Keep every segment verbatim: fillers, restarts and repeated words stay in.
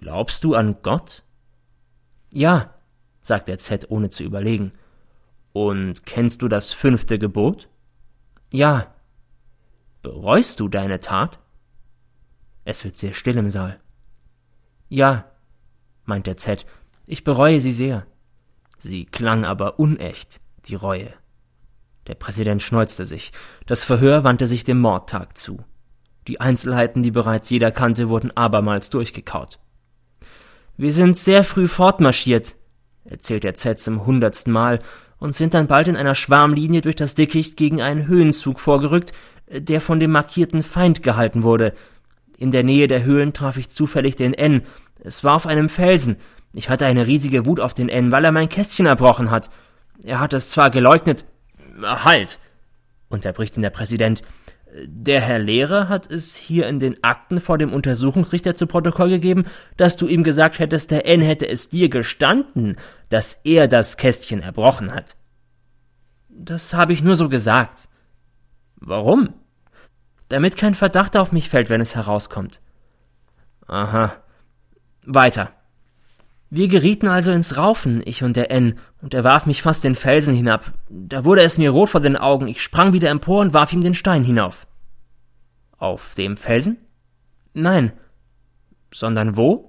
Glaubst du an Gott? Ja, sagt der Z ohne zu überlegen. Und kennst du das fünfte Gebot? Ja. Bereust du deine Tat? Es wird sehr still im Saal. Ja, meint der Z, ich bereue sie sehr. Sie klang aber unecht, die Reue. Der Präsident schneuzte sich. Das Verhör wandte sich dem Mordtag zu. Die Einzelheiten, die bereits jeder kannte, wurden abermals durchgekaut. Wir sind sehr früh fortmarschiert, erzählt der Z zum hundertsten Mal, und sind dann bald in einer Schwarmlinie durch das Dickicht gegen einen Höhenzug vorgerückt, der von dem markierten Feind gehalten wurde. In der Nähe der Höhlen traf ich zufällig den N. Es war auf einem Felsen. Ich hatte eine riesige Wut auf den N, weil er mein Kästchen erbrochen hat. Er hat es zwar geleugnet. Halt! Unterbricht ihn der Präsident. Der Herr Lehrer hat es hier in den Akten vor dem Untersuchungsrichter zu Protokoll gegeben, dass du ihm gesagt hättest, der N hätte es dir gestanden, dass er das Kästchen erbrochen hat. Das habe ich nur so gesagt. Warum? Damit kein Verdacht auf mich fällt, wenn es herauskommt. Aha. Weiter. Wir gerieten also ins Raufen, ich und der N, und er warf mich fast den Felsen hinab. Da wurde es mir rot vor den Augen, ich sprang wieder empor und warf ihm den Stein hinauf. Auf dem Felsen? Nein. Sondern wo?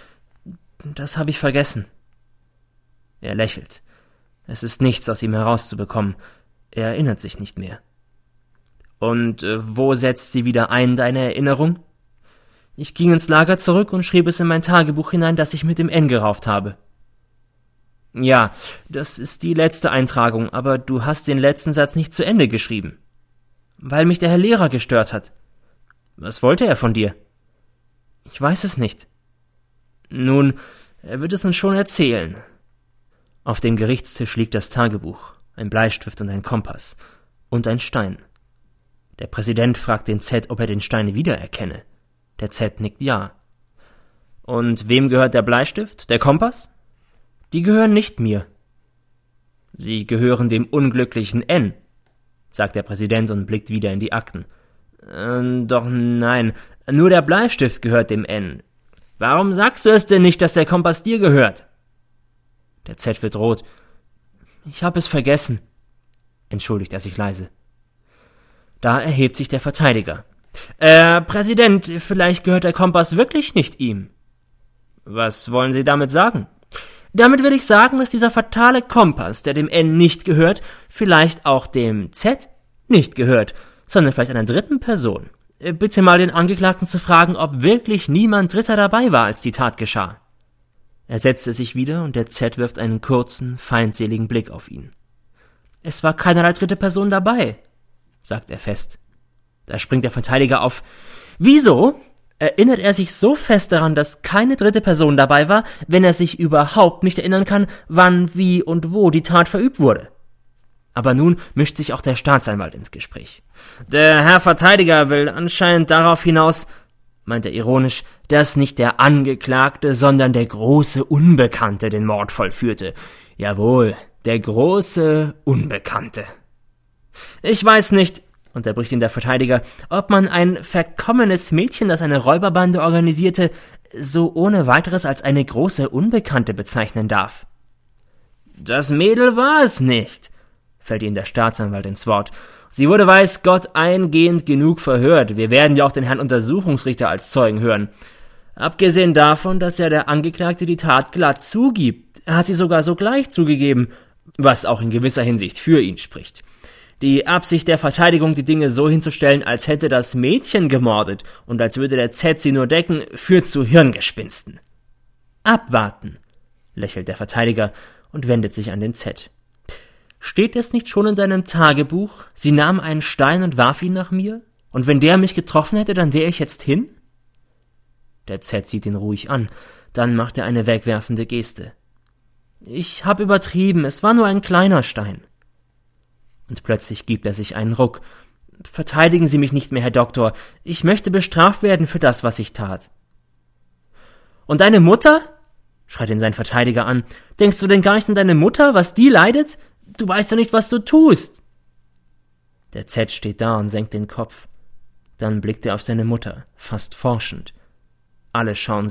Das habe ich vergessen. Er lächelt. Es ist nichts aus ihm herauszubekommen. Er erinnert sich nicht mehr. Und äh, wo setzt sie wieder ein, deine Erinnerung? Ich ging ins Lager zurück und schrieb es in mein Tagebuch hinein, das ich mit dem N gerauft habe. Ja, das ist die letzte Eintragung, aber du hast den letzten Satz nicht zu Ende geschrieben. Weil mich der Herr Lehrer gestört hat. Was wollte er von dir? Ich weiß es nicht. Nun, er wird es uns schon erzählen. Auf dem Gerichtstisch liegt das Tagebuch, ein Bleistift und ein Kompass und ein Stein. Der Präsident fragt den Z, ob er den Stein wiedererkenne. Der Z nickt ja. Und wem gehört der Bleistift, der Kompass? Die gehören nicht mir. Sie gehören dem unglücklichen N, sagt der Präsident und blickt wieder in die Akten. Äh, doch nein, nur der Bleistift gehört dem N. Warum sagst du es denn nicht, dass der Kompass dir gehört? Der Z wird rot. Ich habe es vergessen, entschuldigt er sich leise. Da erhebt sich der Verteidiger. Äh, Präsident, vielleicht gehört der Kompass wirklich nicht ihm. Was wollen Sie damit sagen? Damit will ich sagen, dass dieser fatale Kompass, der dem N nicht gehört, vielleicht auch dem Z nicht gehört, sondern vielleicht einer dritten Person. Bitte mal den Angeklagten zu fragen, ob wirklich niemand Dritter dabei war, als die Tat geschah. Er setzte sich wieder und der Z wirft einen kurzen, feindseligen Blick auf ihn. Es war keinerlei dritte Person dabei, sagt er fest. Da springt der Verteidiger auf. Wieso erinnert er sich so fest daran, dass keine dritte Person dabei war, wenn er sich überhaupt nicht erinnern kann, wann, wie und wo die Tat verübt wurde? Aber nun mischt sich auch der Staatsanwalt ins Gespräch. Der Herr Verteidiger will anscheinend darauf hinaus, meint er ironisch, dass nicht der Angeklagte, sondern der große Unbekannte den Mord vollführte. Jawohl, der große Unbekannte. Ich weiß nicht, unterbricht ihn der Verteidiger, ob man ein verkommenes Mädchen, das eine Räuberbande organisierte, so ohne weiteres als eine große Unbekannte bezeichnen darf. Das Mädel war es nicht, fällt ihm der Staatsanwalt ins Wort. Sie wurde, weiß Gott, eingehend genug verhört. Wir werden ja auch den Herrn Untersuchungsrichter als Zeugen hören. Abgesehen davon, dass ja der Angeklagte die Tat glatt zugibt. Er hat sie sogar sogleich zugegeben, was auch in gewisser Hinsicht für ihn spricht. Die Absicht der Verteidigung, die Dinge so hinzustellen, als hätte das Mädchen gemordet und als würde der Z sie nur decken, führt zu Hirngespinsten. Abwarten, lächelt der Verteidiger und wendet sich an den Z. Steht es nicht schon in deinem Tagebuch, sie nahm einen Stein und warf ihn nach mir? Und wenn der mich getroffen hätte, dann wäre ich jetzt hin? Der Z sieht ihn ruhig an, dann macht er eine wegwerfende Geste. Ich hab übertrieben, es war nur ein kleiner Stein. Und plötzlich gibt er sich einen Ruck. Verteidigen Sie mich nicht mehr, Herr Doktor. Ich möchte bestraft werden für das, was ich tat. Und deine Mutter? Schreit ihn sein Verteidiger an. Denkst du denn gar nicht an deine Mutter, was die leidet? Du weißt ja nicht, was du tust. Der Z steht da und senkt den Kopf. Dann blickt er auf seine Mutter, fast forschend. Alle schauen